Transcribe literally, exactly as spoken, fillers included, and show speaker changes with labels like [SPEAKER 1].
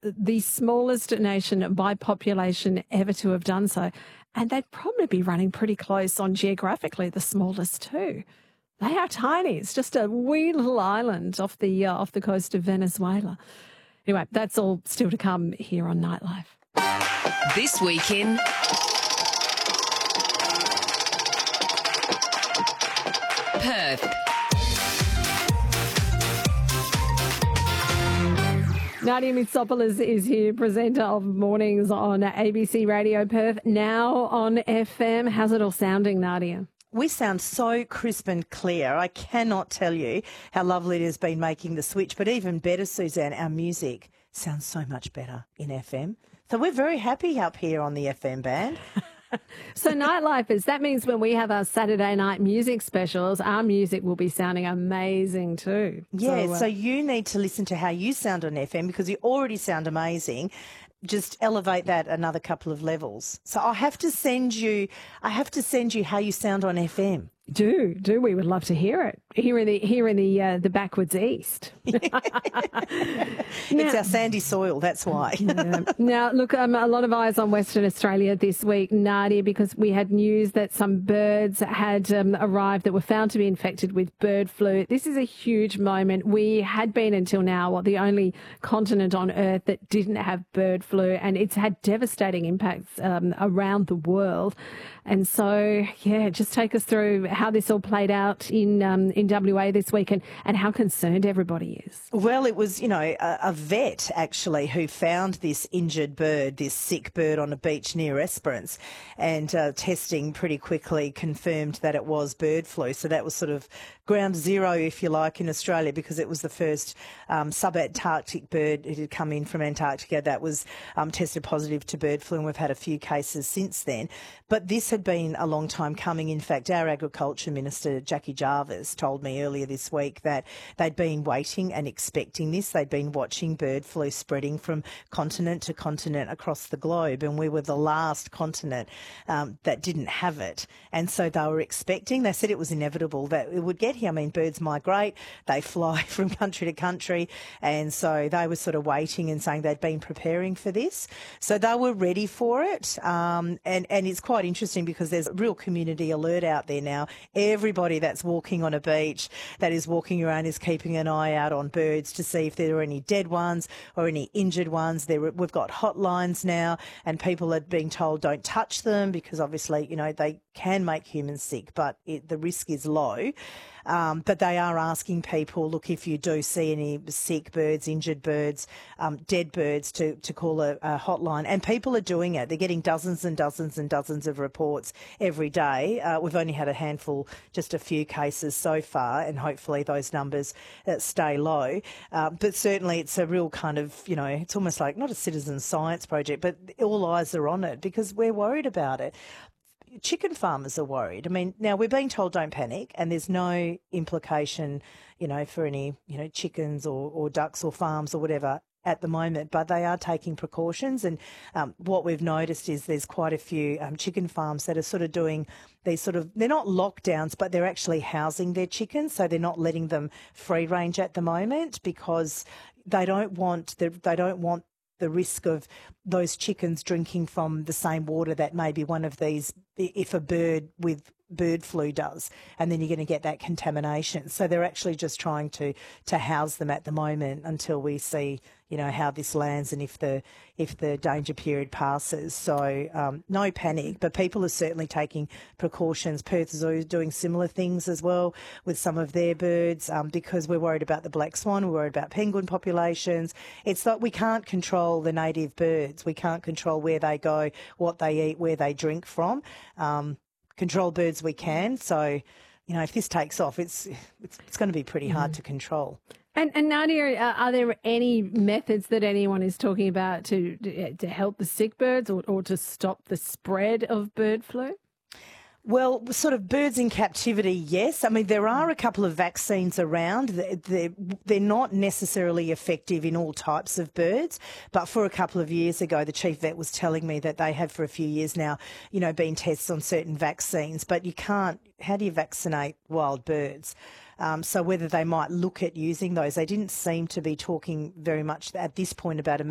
[SPEAKER 1] the smallest nation by population ever to have done so. And they'd probably be running pretty close on geographically the smallest too. They are tiny. It's just a wee little island off the uh, off the coast of Venezuela. Anyway, that's all still to come here on Nightlife.
[SPEAKER 2] This week in Perth.
[SPEAKER 1] Nadia Mitsopoulos is here, presenter of Mornings on A B C Radio Perth, now on F M. How's it all sounding, Nadia?
[SPEAKER 3] We sound so crisp and clear. I cannot tell you how lovely it has been making the switch. But even better, Suzanne, our music sounds so much better in F M. So we're very happy up here on the F M band.
[SPEAKER 1] So Nightlifers, that means when we have our Saturday night music specials, our music will be sounding amazing too.
[SPEAKER 3] Yeah,
[SPEAKER 1] so, uh,
[SPEAKER 3] so you need to listen to how you sound on F M because you already sound amazing. Just elevate that another couple of levels. So I have to send you, I have to send you how you sound on F M.
[SPEAKER 1] Do, do. We would love to hear it. Here in the here in the uh, the backwards east.
[SPEAKER 3] It's our sandy soil, that's why.
[SPEAKER 1] Yeah. Now, look, um, a lot of eyes on Western Australia this week, Nadia, because we had news that some birds had um, arrived that were found to be infected with bird flu. This is a huge moment. We had been until now what, the only continent on Earth that didn't have bird flu, and it's had devastating impacts um, around the world. And so, yeah, just take us through how this all played out in um, in W A this week and, and how concerned everybody is.
[SPEAKER 3] Well, it was, you know, a, a vet actually who found this injured bird, this sick bird on a beach near Esperance, and uh, testing pretty quickly confirmed that it was bird flu. So that was sort of ground zero, if you like, in Australia because it was the first um, subantarctic bird. It had come in from Antarctica that was um, tested positive to bird flu, and we've had a few cases since then. But this had been a long time coming. In fact, our Agriculture Minister, Jackie Jarvis, told me earlier this week that they'd been waiting and expecting this. They'd been watching bird flu spreading from continent to continent across the globe, and we were the last continent um, that didn't have it. And so they were expecting, they said it was inevitable that it would get here. I mean, birds migrate, they fly from country to country, and so they were sort of waiting and saying they'd been preparing for this. So they were ready for it, um, and, and it's quite interesting because there's a real community alert out there now. Everybody that's walking on a beach, that is walking around, is keeping an eye out on birds to see if there are any dead ones or any injured ones. There, we've got hotlines now, and people are being told don't touch them because obviously, you know, they can make humans sick, but it, the risk is low. Um, but they are asking people, look, if you do see any sick birds, injured birds, um, dead birds, to, to call a, a hotline. And people are doing it. They're getting dozens and dozens and dozens of reports every day. Uh, we've only had a handful, just a few cases so far, and hopefully those numbers uh, stay low. Uh, but certainly it's a real kind of, you know, it's almost like not a citizen science project, but all eyes are on it because we're worried about it. Chicken farmers are worried. I mean, now we're being told don't panic, and there's no implication, you know, for any, you know, chickens or, or ducks or farms or whatever at the moment, but they are taking precautions. And um, what we've noticed is there's quite a few um, chicken farms that are sort of doing these sort of, they're not lockdowns, but they're actually housing their chickens. So they're not letting them free range at the moment because they don't want, the, they don't want the risk of those chickens drinking from the same water that maybe one of these, if a bird with bird flu does, and then you're going to get that contamination. So they're actually just trying to to house them at the moment until we see, you know, how this lands and if the if the danger period passes. So um, no panic, but people are certainly taking precautions. Perth Zoo is doing similar things as well with some of their birds um, because we're worried about the black swan, we're worried about penguin populations. It's like we can't control the native birds. We can't control where they go, what they eat, where they drink from. Um, control birds we can. So, you know, if this takes off, it's it's, it's going to be pretty hard mm. to control.
[SPEAKER 1] And, and Nadia, uh, are there any methods that anyone is talking about to to help the sick birds or, or to stop the spread of bird flu?
[SPEAKER 3] Well, sort of birds in captivity, yes. I mean, there are a couple of vaccines around. They're, they're not necessarily effective in all types of birds, but for a couple of years ago, the chief vet was telling me that they have for a few years now, you know, been tests on certain vaccines, but you can't, how do you vaccinate wild birds? Um, so whether they might look at using those, they didn't seem to be talking very much at this point about